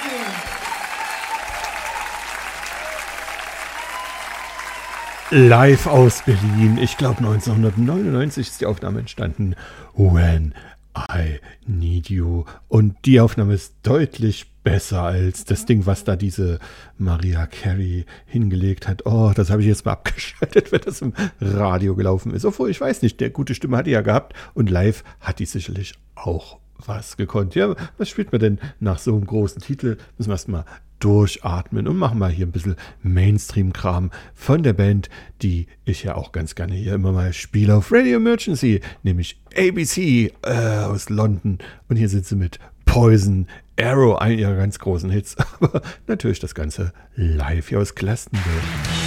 Live aus Berlin. Ich glaube 1999 ist die Aufnahme entstanden. When I Need You. Und die Aufnahme ist deutlich besser als das Ding, was da diese Mariah Carey hingelegt hat. Oh, das habe ich jetzt mal abgeschaltet, wenn das im Radio gelaufen ist. Obwohl, ich weiß nicht, der gute Stimme hat die ja gehabt. Und live hat die sicherlich auch was gekonnt. Ja, was spielt man denn nach so einem großen Titel? Müssen wir erstmal durchatmen und machen mal hier ein bisschen Mainstream-Kram von der Band, die ich ja auch ganz gerne hier immer mal spiele auf Radio Emergency, nämlich ABC aus London. Und hier sind sie mit Poison Arrow, einen ihrer ganz großen Hits, aber natürlich das Ganze live hier aus Glastonbury.